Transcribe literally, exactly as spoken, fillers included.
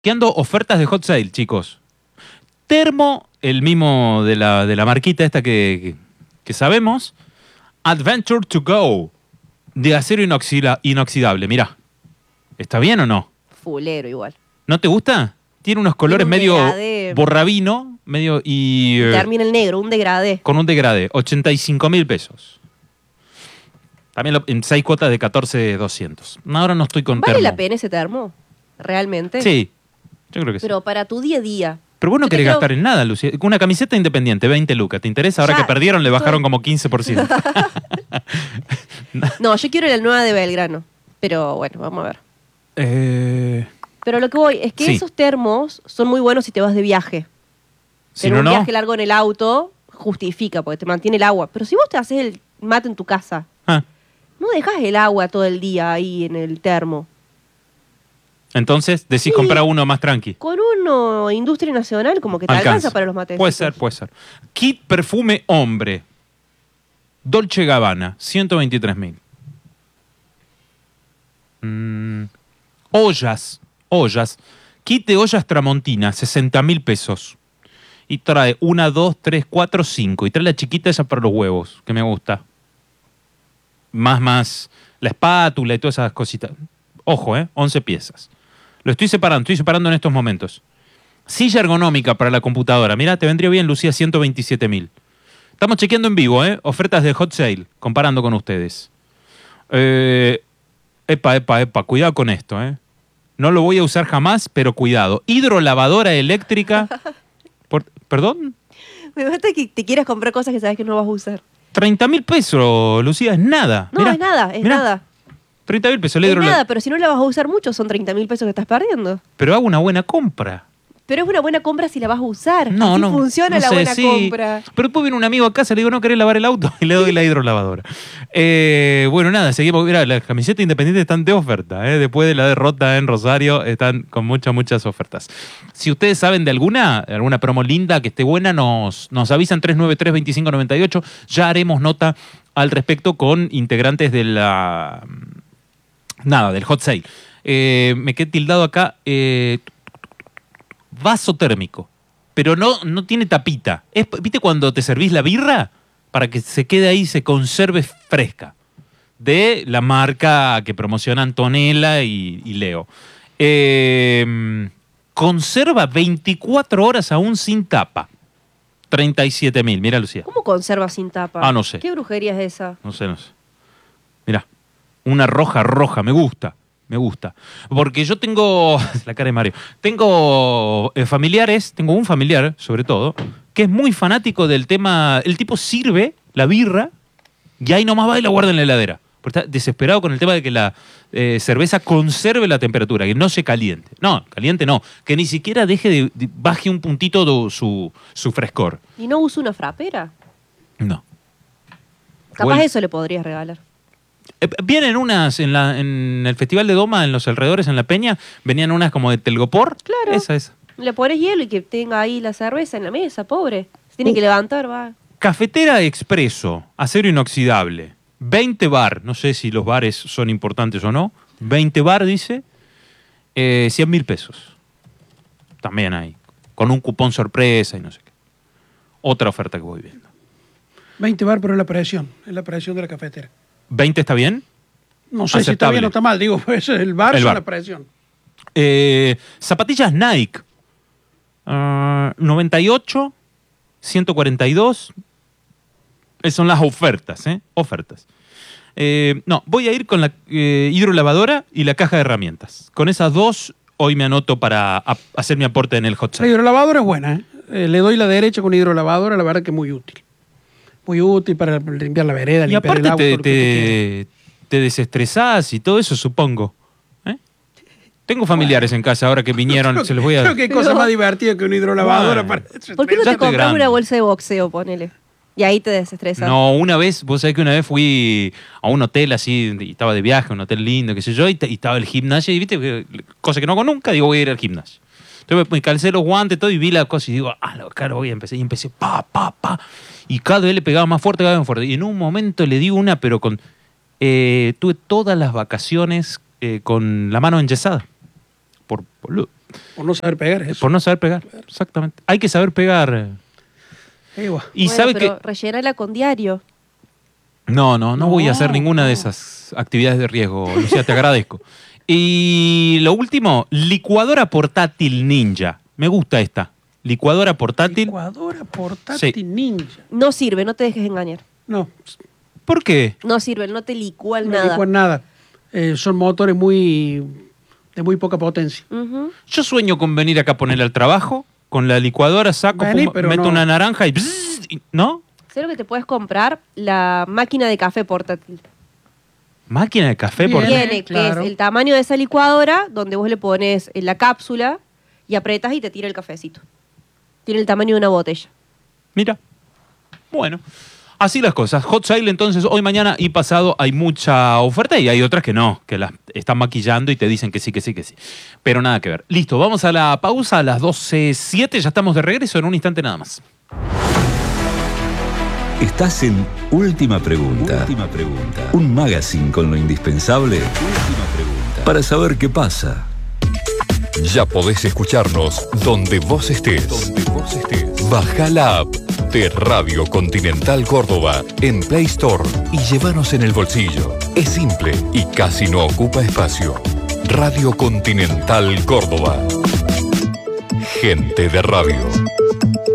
chequeando ofertas de hot sale, chicos. Termo, el mismo de la, de la marquita esta que, que, que sabemos. Adventure to Go, de acero inoxida, inoxidable. Mirá, ¿está bien o no? Fulero igual. ¿No te gusta? Tiene unos colores un medio degradé. borrabino, medio y... eh, Termina el negro, un degradé. con un degradé, ochenta y cinco mil pesos. También lo- en seis cuotas de catorce mil doscientos. Ahora no estoy con ¿Vale termo. la pena ese termo? ¿Realmente? Sí, yo creo que sí. Pero para tu día a día. Pero vos no yo te querés creo- gastar en nada, Lucía. Con una camiseta independiente, veinte lucas. ¿Te interesa? Ahora Ya, que perdieron le bajaron estoy- como quince por ciento. No, yo quiero la nueva de Belgrano. Pero bueno, vamos a ver. eh, Pero lo que voy es que Sí. esos termos son muy buenos si te vas de viaje. si Pero no, un no. viaje largo en el auto justifica, porque te mantiene el agua. Pero si vos te haces el mate en tu casa, Ah, no dejas el agua todo el día ahí en el termo. entonces, decís Sí. comprar uno más tranqui. Con uno, Industria Nacional, como que te Alcanza. alcanza para los mates. Puede ser, puede ser. Kit perfume hombre. Dolce Gabbana, ciento veintitrés mil. Mm, ollas, ollas. Kit de ollas Tramontina, sesenta mil pesos. Y trae una, dos, tres, cuatro, cinco. Y trae la chiquita esa para los huevos, que me gusta. Más, más, la espátula y todas esas cositas. Ojo, ¿eh? once piezas. Lo estoy separando, estoy separando en estos momentos. Silla ergonómica para la computadora. Mirá, te vendría bien, Lucía, ciento veintisiete mil. Estamos chequeando en vivo, ¿eh? Ofertas de hot sale, comparando con ustedes. Eh, epa, epa, epa, cuidado con esto, ¿eh? No lo voy a usar jamás, pero cuidado. Hidrolavadora eléctrica. Por- ¿Perdón? Me gusta que te quieras comprar cosas que sabes que no vas a usar. treinta mil pesos, Lucía, es nada. No, Mirá, es nada, es mirá, nada. treinta mil pesos la Es hidrola- nada, pero si no la vas a usar mucho, son treinta mil pesos que estás perdiendo. Pero hago una buena compra. Pero es una buena compra si la vas a usar. No, Así no. funciona no la sé, buena sí. compra. Pero después viene un amigo a casa, le digo, ¿no querés lavar el auto? Y le doy la hidrolavadora. Eh, bueno, nada, seguimos. Mira, las camisetas independientes están de oferta. ¿eh? Después de la derrota en Rosario, están con muchas, muchas ofertas. Si ustedes saben de alguna, alguna promo linda que esté buena, nos, nos avisan tres nueve tres, veinticinco noventa y ocho. Ya haremos nota al respecto con integrantes de la... Nada, del hot sale. Eh, me quedé tildado acá. Eh, vaso térmico, pero no, no tiene tapita. Es, ¿viste cuando te servís la birra? Para que se quede ahí y se conserve fresca. De la marca que promociona Antonella y, y Leo. Eh, conserva veinticuatro horas aún sin tapa. treinta y siete mil. Mira, Lucía. ¿Cómo conserva sin tapa? Ah, no sé. ¿Qué brujería es esa? No sé, no sé. Mira, una roja roja, me gusta, me gusta. Porque yo tengo, la cara de Mario, tengo eh, familiares, tengo un familiar, sobre todo, que es muy fanático del tema, el tipo sirve la birra y ahí nomás va y la guarda en la heladera. Porque está desesperado con el tema de que la eh, cerveza conserve la temperatura, que no se caliente. No, caliente no, que ni siquiera deje de, de- baje un puntito de su, su frescor. ¿Y no usa una frapera? No. Capaz Bueno. eso le podrías regalar. Eh, Vienen unas en, la, en el Festival de Doma, en los alrededores, en La Peña, venían unas como de Telgopor. Claro. Esa, esa. Le pones hielo y que tenga ahí la cerveza en la mesa, pobre. Se tiene Uh. que levantar, va. Cafetera Expreso, acero inoxidable. veinte bar, no sé si los bares son importantes o no. veinte bar, dice. Eh, cien mil pesos. También hay. Con un cupón sorpresa y no sé qué. Otra oferta que voy viendo. veinte bar, pero es la presión. Es la presión de la cafetera. ¿veinte está bien? No sé si está Aceptable. bien o está mal. Digo, pues el bar El es bar. la presión. Eh, zapatillas Nike. Ah, noventa y ocho, ciento cuarenta y dos. Esas son las ofertas, ¿eh? Ofertas. Eh, no, voy a ir con la eh, hidrolavadora y la caja de herramientas. Con esas dos, hoy me anoto para a- hacer mi aporte en el hot La sale. hidrolavadora es buena. ¿eh? Eh, le doy la derecha con hidrolavadora, la verdad que es muy útil. Muy útil para limpiar la vereda, Y limpiar el aparte agua, te, todo lo que usted te, te desestresás y todo eso, supongo. ¿Eh? Tengo familiares en casa ahora que vinieron, Creo se los voy a... Creo que hay cosa Pero- más divertida que una hidrolavadora. Bueno. para ¿Por qué no Ya te estoy compras grande. una bolsa de boxeo, ponele? Y ahí te desestresas. No, una vez, vos sabés que una vez fui a un hotel así, y estaba de viaje, un hotel lindo, qué sé yo, y, t- y estaba el gimnasio, y viste, que- cosa que no hago nunca, digo, voy a ir al gimnasio. Entonces me, me calcé los guantes, todo, y vi la cosa, y digo, ah, lo caro voy a empezar. Y empecé, pa, pa, pa. Y cada vez le pegaba más fuerte, cada vez más fuerte. Y en un momento le di una, pero con... eh, tuve todas las vacaciones eh, con la mano enyesada. Por, boludo. Por no saber pegar eso. Por no saber pegar, exactamente. Hay que saber pegar. Eh, guau. Y Bueno, sabe pero que... rellenala con diario. No, no, no voy a hacer No, ninguna de no. esas actividades de riesgo, Lucía, te agradezco. Y lo último, licuadora portátil ninja. Me gusta esta. Licuadora portátil. Licuadora portátil Sí. ninja. No sirve, no te dejes engañar. No, ¿Por qué? No sirve, no te licúan no nada. licuan nada. Eh, son motores muy de muy poca potencia. Ujú. Yo sueño con venir acá a ponerle al trabajo, con la licuadora, saco, Vení, pum, pero meto no. una naranja y, bzzz, y- ¿no? ¿Sabes lo que te puedes comprar? La máquina de café portátil. Máquina de café Bien. por... Tiene, Tiene, que claro. es el tamaño de esa licuadora, donde vos le pones en la cápsula y apretas y te tira el cafecito. Tiene el tamaño de una botella. Mira. Bueno. Así las cosas. Hot Sale entonces hoy, mañana y pasado hay mucha oferta y hay otras que no, que las están maquillando y te dicen que sí, que sí, que sí. Pero nada que ver. Listo, vamos a la pausa a las doce siete, ya estamos de regreso en un instante nada más. Estás en Última Pregunta. Última Pregunta. Un magazine con lo indispensable. Última Pregunta. Para saber qué pasa. Ya podés escucharnos donde vos estés. Donde vos estés. Baja la app de Radio Continental Córdoba en Play Store y llévanos en el bolsillo. Es simple y casi no ocupa espacio. Radio Continental Córdoba. Gente de radio.